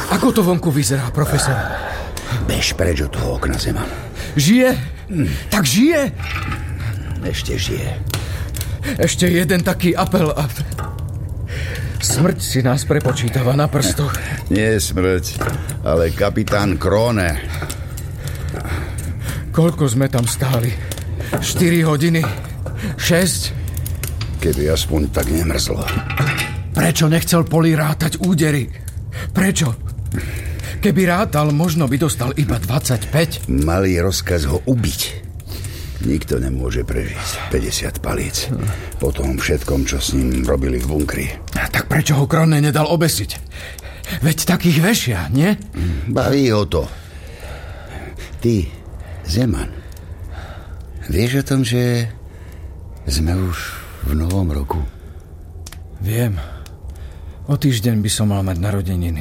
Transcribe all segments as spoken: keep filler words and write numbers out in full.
Ako to vonku vyzerá, profesor? Bež preč od toho okna, Zeman. Žije? Hm. Tak žije? Ešte žije. Ešte jeden taký apel a... Smrť si nás prepočítava na prstoch. Nie smrť, ale kapitán Krone. Koľko sme tam stáli? štyri hodiny? šesť? Keby aspoň tak nemrzlo. Prečo nechcel Poli rátať údery? Prečo? Keby rátal, možno by dostal iba dvadsaťpäť. Malý rozkaz ho ubiť. Nikto nemôže prežiť päťdesiat palíc. Po tom všetkom, čo s ním robili v bunkri. Tak prečo ho Krone nedal obesiť? Veď takých vešia, nie? Baví ho to. Ty, Zeman, vieš o tom, že sme už v novom roku? Viem. O týždeň by som mal mať narodeniny.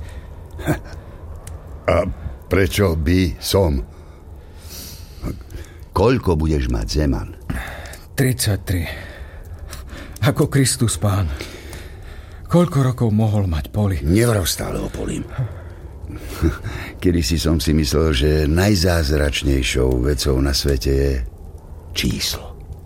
A prečo by som? Koľko budeš mať, Zeman? tridsaťtri. Ako Kristus Pán. Koľko rokov mohol mať Poli? Nevrav stále o Polim. Kedysi som si myslel, že najzázračnejšou vecou na svete je číslo.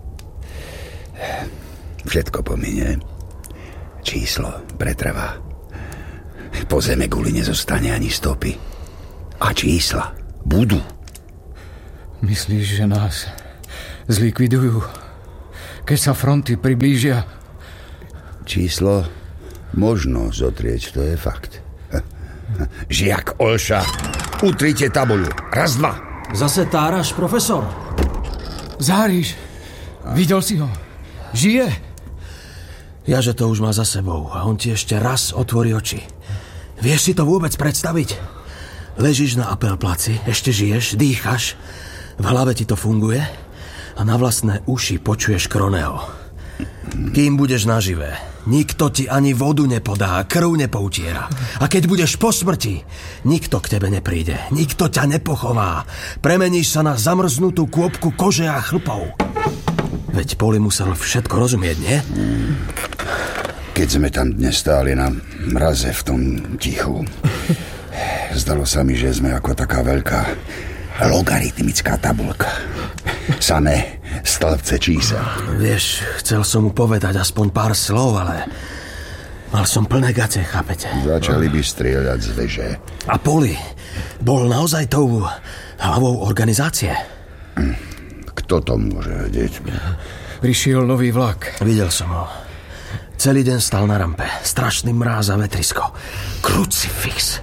Všetko pominie. Číslo pretrvá. Po zeme guli nezostane ani stopy. A čísla budú. Myslíš, že nás zlikvidujú, keď sa fronty priblížia? Číslo možno zotrieť, to je fakt. Žiak Olša, utrite tabuľu. Raz, dva. Zase táraš, profesor? Záriš, videl si ho? Žije? Ja, že to už má za sebou a on ti ešte raz otvorí oči. Vieš si to vôbec predstaviť? Ležíš na Apelplaci, ešte žiješ, dýchaš, v hlave ti to funguje a na vlastné uši počuješ Kroneho. Kým budeš naživé, nikto ti ani vodu nepodá, krv nepoutiera. A keď budeš po smrti, nikto k tebe nepríde, nikto ťa nepochová. Premeníš sa na zamrznutú kôpku kože a chlpov. Veď Poli musel všetko rozumieť, nie? Keď sme tam dnes stáli na mraze v tom tichu, zdalo sa mi, že sme ako taká veľká logaritmická tabulka. Samé stĺpce čísel. Vieš, chcel som mu povedať aspoň pár slov, ale mal som plné gace, chápete? Začali by strieľať z veže. A Poli bol naozaj tou hlavou organizácie? Kto to môže vedieť? Prišiel nový vlak. Videl som ho. Celý deň stal na rampe. Strašný mráz a vetrisko. Krucifix.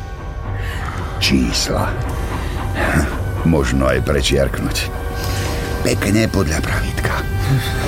Čísla. Možno aj prečiarknúť. Pekne podľa pravítka.